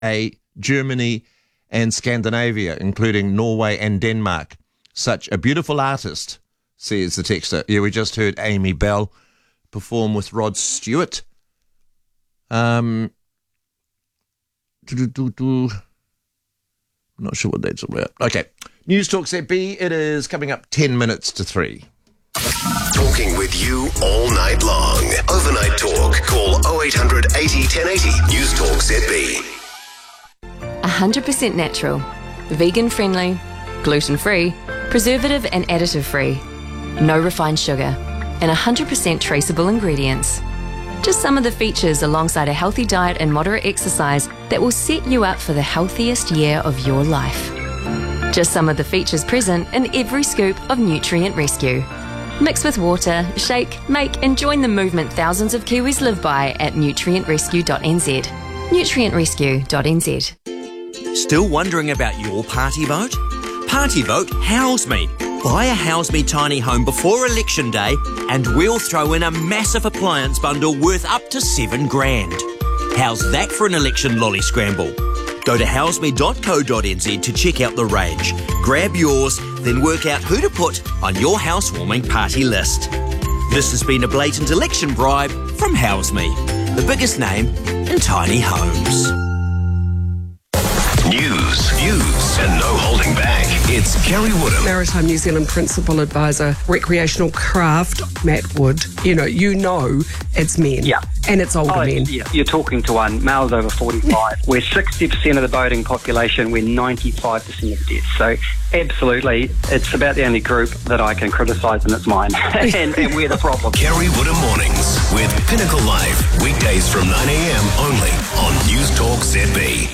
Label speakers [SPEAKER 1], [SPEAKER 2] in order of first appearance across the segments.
[SPEAKER 1] USA, Germany, and Scandinavia, including Norway and Denmark. Such a beautiful artist, says the texter. Yeah, we just heard Amy Bell perform with Rod Stewart. I'm not sure what that's about. Okay. News Talk ZB. It is coming up 10 minutes to 3.
[SPEAKER 2] Talking with you all night long. Overnight talk. Call 0800 80 1080. News Talk ZB.
[SPEAKER 3] 100% natural, vegan-friendly, gluten-free, preservative and additive-free, no refined sugar, and 100% traceable ingredients. Just some of the features alongside a healthy diet and moderate exercise that will set you up for the healthiest year of your life. Just some of the features present in every scoop of Nutrient Rescue. Mix with water, shake, make and join the movement thousands of Kiwis live by at nutrientrescue.nz. nutrientrescue.nz.
[SPEAKER 4] Still wondering about your party vote? Party vote House Me. Buy a House Me tiny home before election day and we'll throw in a massive appliance bundle worth up to $7,000. How's that for an election lolly scramble? Go to houseme.co.nz to check out the range. Grab yours, then work out who to put on your housewarming party list. This has been a blatant election bribe from House Me, the biggest name in tiny homes.
[SPEAKER 2] News, views, and no holding back. It's Kerry Woodham.
[SPEAKER 5] Maritime New Zealand Principal Advisor, Recreational Craft, Matt Wood. You know it's men.
[SPEAKER 6] Yeah.
[SPEAKER 5] And it's older men.
[SPEAKER 6] Yeah. You're talking to one, males over 45. We're 60% of the boating population. We're 95% of the deaths. So absolutely, it's about the only group that I can criticise, and it's mine. and we're the problem.
[SPEAKER 2] Kerry Woodham Mornings with Pinnacle Live. Weekdays from 9 a.m. only on News Talk ZB.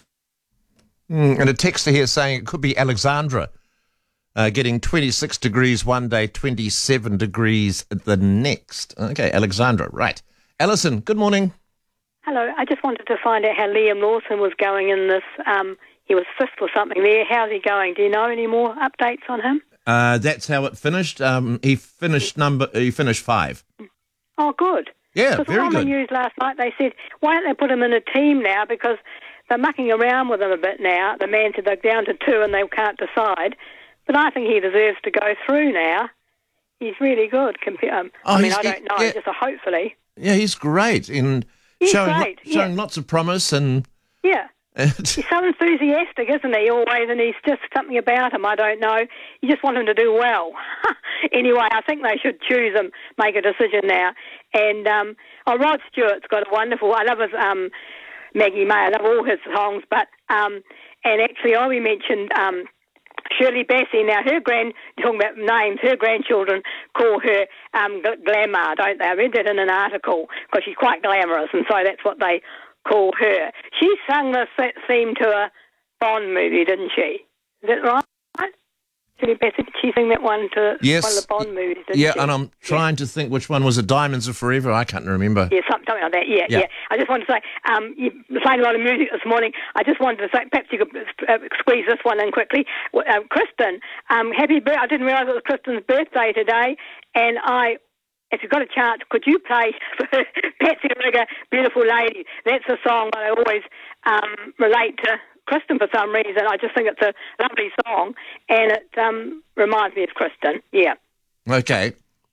[SPEAKER 1] And a texter here saying it could be Alexandra getting 26 degrees one day, 27 degrees the next. Okay, Alexandra, right. Alison, good morning.
[SPEAKER 7] Hello. I just wanted to find out how Liam Lawson was going in this. He was fifth or something there. How's he going? Do you know any more updates on him?
[SPEAKER 1] That's how it finished. He finished 5.
[SPEAKER 7] Oh, good.
[SPEAKER 1] Yeah,
[SPEAKER 7] because
[SPEAKER 1] very
[SPEAKER 7] on
[SPEAKER 1] good.
[SPEAKER 7] the news last night they said, why don't they put him in a team now, because they're mucking around with him a bit now. The man said they're down to 2 and they can't decide. But I think he deserves to go through now. He's really good. I don't know,
[SPEAKER 1] yeah.
[SPEAKER 7] just hopefully.
[SPEAKER 1] Yeah, he's great and
[SPEAKER 7] He's
[SPEAKER 1] showing
[SPEAKER 7] great,
[SPEAKER 1] showing lots of promise and
[SPEAKER 7] Yeah. He's so enthusiastic, isn't he, always, and he's just something about him, I don't know. You just want him to do well. Anyway, I think they should choose him, make a decision now. And Rod Stewart's got a wonderful, I love his Maggie May, I love all his songs, but and actually I only mentioned Shirley Bassey. Now talking about names, her grandchildren call her Glamour, don't they? I read that in an article because she's quite glamorous, and so that's what they call her. She sang this theme to a Bond movie, didn't she? Is that right? Shirley Bassey, did she sing that one to
[SPEAKER 1] yes,
[SPEAKER 7] one of the Bond movies, didn't
[SPEAKER 1] yeah,
[SPEAKER 7] she?
[SPEAKER 1] and I'm trying to think which one was it, Diamonds Are Forever? I can't remember.
[SPEAKER 7] Yeah, something like that, yeah. I just wanted to say, you were playing a lot of music this morning. I just wanted to say, perhaps you could squeeze this one in quickly. Kristen, happy birthday. I didn't realise it was Kristen's birthday today, and if you've got a chance, could you play for Patsy Rigger, Beautiful Lady? That's a song that I always relate to Kristen for some reason. I just think it's a lovely song, and it reminds me of Kristen. Yeah.
[SPEAKER 1] Okay.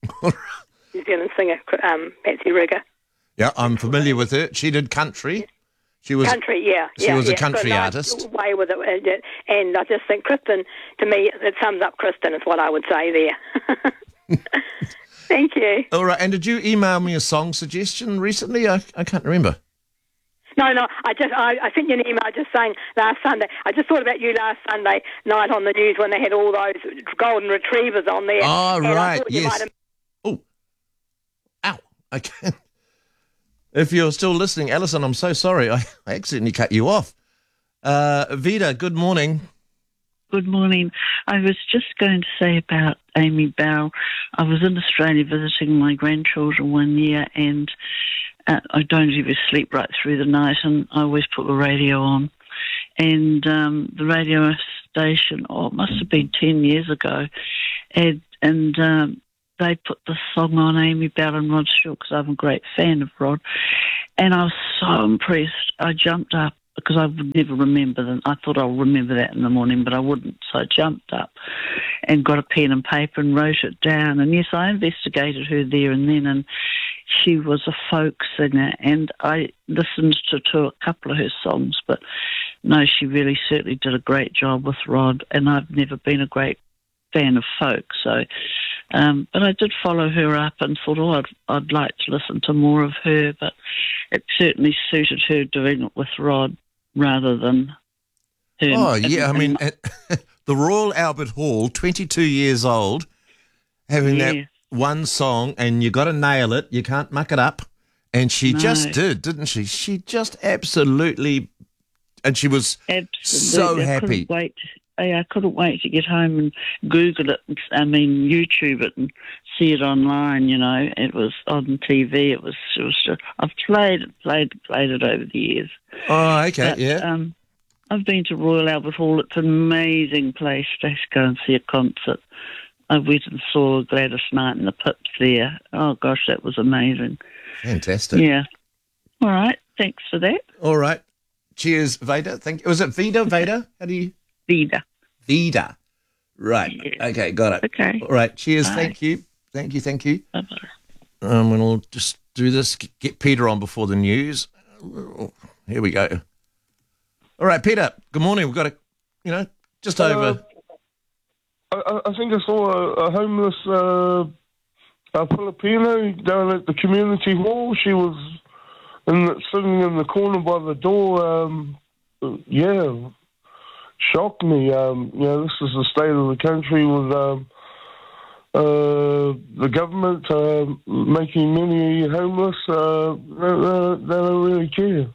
[SPEAKER 7] New Zealand singer, Patsy Rigger.
[SPEAKER 1] Yeah, I'm familiar with her. She did country. She was
[SPEAKER 7] country, yeah.
[SPEAKER 1] She was a country
[SPEAKER 7] got a nice
[SPEAKER 1] artist.
[SPEAKER 7] way with it, and I just think Kristen, to me, it sums up Kristen, is what I would say there. Thank you.
[SPEAKER 1] All right, and did you email me a song suggestion recently? I can't remember.
[SPEAKER 7] No, I sent you an email just saying last Sunday. I just thought about you last Sunday night on the news when they had all those golden retrievers on there.
[SPEAKER 1] Oh,
[SPEAKER 7] and
[SPEAKER 1] right, yes. Oh, ow, okay. If you're still listening, Alison, I'm so sorry. I accidentally cut you off. Vida, good morning.
[SPEAKER 8] Good morning. I was just going to say about Amy Bell. I was in Australia visiting my grandchildren one year, and I don't even sleep right through the night, and I always put the radio on. And the radio station, it must have been 10 years ago, and they put the song on, Amy Bell and Rod Stewart, because I'm a great fan of Rod. And I was so impressed. I jumped up because I would never remember them. I thought I'll remember that in the morning, but I wouldn't. So I jumped up and got a pen and paper and wrote it down. And yes, I investigated her there and then, and she was a folk singer, and I listened to a couple of her songs, but no, she really certainly did a great job with Rod, and I've never been a great fan of folk, so but I did follow her up and thought, I'd like to listen to more of her, but it certainly suited her doing it with Rod rather than her.
[SPEAKER 1] Oh, yeah, I mean, at the Royal Albert Hall, 22 years old, having that one song, and you got to nail it, you can't muck it up, and she just did, didn't she? She just absolutely, and she was so happy.
[SPEAKER 8] I couldn't wait to get home and Google it, YouTube it and see it online, you know. It was on TV. It was I've played it over the years.
[SPEAKER 1] Oh, okay,
[SPEAKER 8] but,
[SPEAKER 1] yeah.
[SPEAKER 8] I've been to Royal Albert Hall. It's an amazing place to go and see a concert. I went and saw Gladys Knight and the Pips there. Oh, gosh, that was amazing.
[SPEAKER 1] Fantastic.
[SPEAKER 8] Yeah. All right. Thanks for that.
[SPEAKER 1] All right. Cheers, Veda. Thank you. Was it Veda? How do you... Vida. Right. Yeah. Okay, got it.
[SPEAKER 8] Okay.
[SPEAKER 1] All right. Cheers.
[SPEAKER 8] Bye.
[SPEAKER 1] Thank you.
[SPEAKER 8] Bye-bye.
[SPEAKER 1] And we'll just do this, get Peter on before the news. Here we go. All right, Peter, good morning. We've got just over...
[SPEAKER 9] I think I saw a homeless Filipino down at the community hall. She was sitting in the corner by the door. Shocked me. This is the state of the country with the government making many homeless. They don't really care.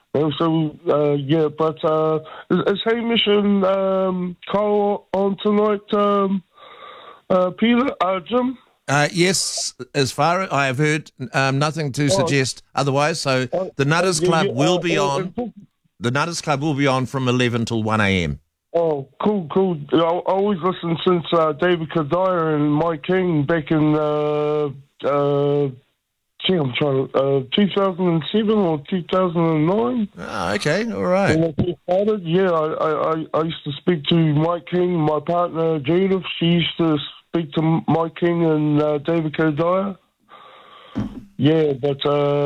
[SPEAKER 9] Is Hamish and Kyle on tonight, Peter? Jim?
[SPEAKER 1] Yes, as far as I have heard, nothing to suggest otherwise. So the Nutters Club will be on. The Nutters Club will be on from 11 till 1 a.m.
[SPEAKER 9] Oh, cool. I always listen since David Kadire and Mike King back in 2007 or 2009.
[SPEAKER 1] Oh, okay, all right.
[SPEAKER 9] When I first started, I used to speak to Mike King, my partner Judith. She used to speak to Mike King and David Kadire. Yeah, but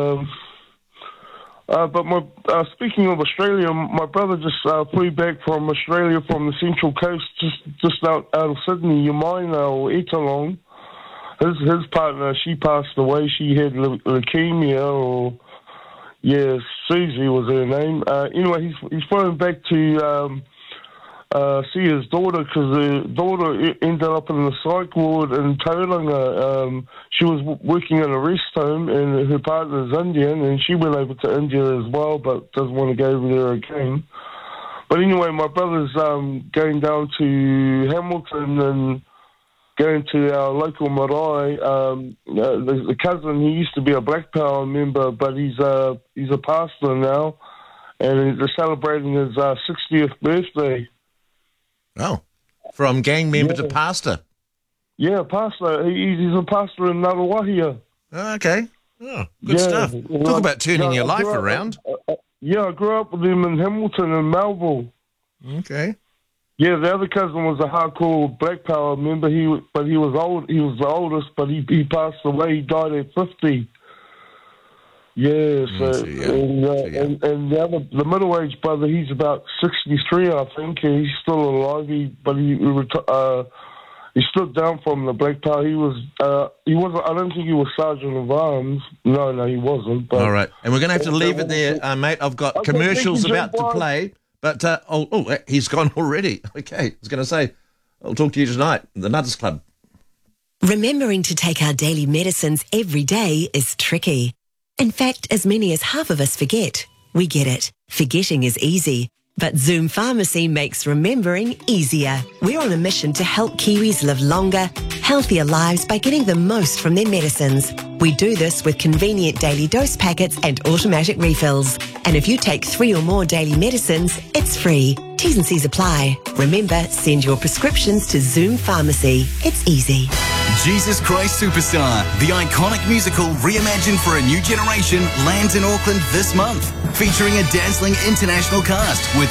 [SPEAKER 9] speaking of Australia, my brother just flew back from Australia from the Central Coast, just out of Sydney, Yamaina or Etalong. His partner, she passed away. She had leukemia, Susie was her name. Anyway, he's flown back to see his daughter because the daughter ended up in the psych ward in Tauranga. She was working in a rest home, and her partner's Indian, and she went over to India as well, but doesn't want to go over there again. But anyway, my brother's going down to Hamilton and going to our local marae. The cousin, he used to be a Black Power member, but he's a pastor now, and they're celebrating his 60th birthday.
[SPEAKER 1] Oh, from gang member to pastor.
[SPEAKER 9] Yeah, pastor. He's a pastor in Ngaruahia.
[SPEAKER 1] Oh, okay. Oh, good stuff. Talk about turning your life around.
[SPEAKER 9] I grew up with him in Hamilton and Melville.
[SPEAKER 1] Okay.
[SPEAKER 9] Yeah, the other cousin was a hardcore Black Power member. He was old. He was the oldest, but he passed away. He died at 50. Yeah, and the middle-aged brother, he's about 63, I think. He's still alive. He stood down from the Black Power. He wasn't. I don't think he was Sergeant of Arms. No, he wasn't. But,
[SPEAKER 1] all right, and we're going to have to leave it there, mate. I've got commercials about to play. But, he's gone already. Okay, I was going to say, I'll talk to you tonight, the Nutters Club.
[SPEAKER 10] Remembering to take our daily medicines every day is tricky. In fact, as many as half of us forget. We get it. Forgetting is easy. But Zoom Pharmacy makes remembering easier. We're on a mission to help Kiwis live longer, healthier lives by getting the most from their medicines. We do this with convenient daily dose packets and automatic refills. And if you take 3 or more daily medicines, it's free. T's and C's apply. Remember, send your prescriptions to Zoom Pharmacy. It's easy.
[SPEAKER 11] Jesus Christ Superstar, the iconic musical reimagined for a new generation, lands in Auckland this month, featuring a dazzling international cast with